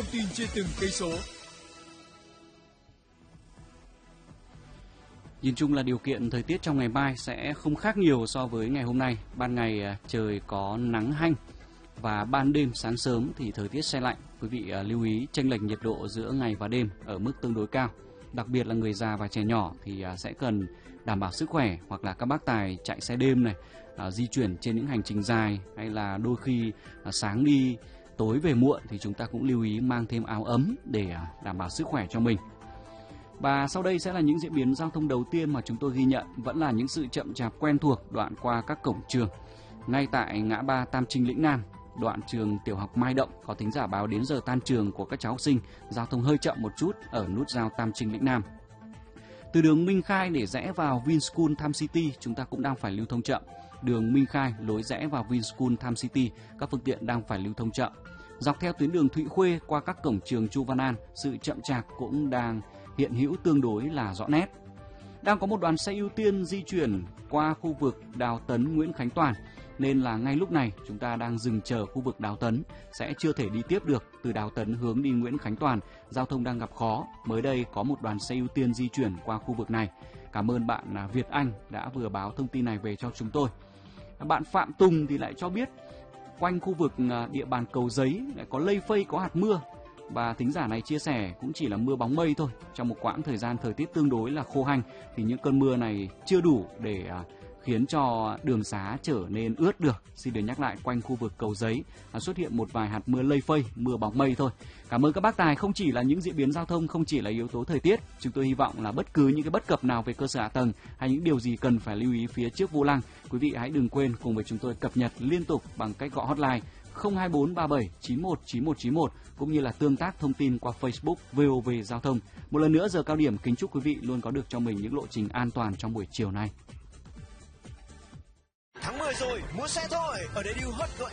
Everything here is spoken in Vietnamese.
tin trên từng cây số. Nhìn chung là điều kiện thời tiết trong ngày mai sẽ không khác nhiều so với ngày hôm nay. Ban ngày trời có nắng hanh và ban đêm sáng sớm thì thời tiết se lạnh. Quý vị lưu ý chênh lệch nhiệt độ giữa ngày và đêm ở mức tương đối cao. Đặc biệt là người già và trẻ nhỏ thì sẽ cần đảm bảo sức khỏe, hoặc là các bác tài chạy xe đêm này, di chuyển trên những hành trình dài, hay là đôi khi sáng đi tối về muộn thì chúng ta cũng lưu ý mang thêm áo ấm để đảm bảo sức khỏe cho mình. Và sau đây sẽ là những diễn biến giao thông đầu tiên mà chúng tôi ghi nhận, vẫn là những sự chậm chạp quen thuộc đoạn qua các cổng trường. Ngay tại ngã ba Tam Trinh Lĩnh Nam, đoạn trường tiểu học Mai Động, có thính giả báo đến giờ tan trường của các cháu học sinh, giao thông hơi chậm một chút ở nút giao Tam Trinh Lĩnh Nam. Từ đường Minh Khai để rẽ vào Vinschool Tham City, chúng ta cũng đang phải lưu thông chậm. Đường Minh Khai lối rẽ vào Vinschool Tham City, các phương tiện đang phải lưu thông chậm. Dọc theo tuyến đường Thụy Khuê qua các cổng trường Chu Văn An, sự chậm chạp cũng đang hiện hữu tương đối là rõ nét. Đang có một đoàn xe ưu tiên di chuyển qua khu vực Đào Tấn, Nguyễn Khánh Toàn, nên là ngay lúc này chúng ta đang dừng chờ khu vực Đào Tấn, sẽ chưa thể đi tiếp được. Từ Đào Tấn hướng đi Nguyễn Khánh Toàn, giao thông đang gặp khó. Mới đây có một đoàn xe ưu tiên di chuyển qua khu vực này. Cảm ơn bạn Việt Anh đã vừa báo thông tin này về cho chúng tôi. Bạn Phạm Tùng thì lại cho biết quanh khu vực địa bàn Cầu Giấy lại có lây phây, có hạt mưa. Và thính giả này chia sẻ cũng chỉ là mưa bóng mây thôi. Trong một quãng thời gian thời tiết tương đối là khô hanh thì những cơn mưa này chưa đủ để khiến cho đường xá trở nên ướt được. Xin được nhắc lại, quanh khu vực Cầu Giấy xuất hiện một vài hạt mưa lây phây, mưa bóng mây thôi. Cảm ơn các bác tài. Không chỉ là những diễn biến giao thông, không chỉ là yếu tố thời tiết, chúng tôi hy vọng là bất cứ những cái bất cập nào về cơ sở hạ tầng hay những điều gì cần phải lưu ý phía trước vô lăng, quý vị hãy đừng quên cùng với chúng tôi cập nhật liên tục bằng cách gọi hotline 02437 91 91 91 cũng như là tương tác thông tin qua Facebook VOV Giao thông. Một lần nữa, giờ cao điểm kính chúc quý vị luôn có được cho mình những lộ trình an toàn trong buổi chiều nay. Tháng 10 rồi, mua xe thôi. Ở đây Deal Hot gọi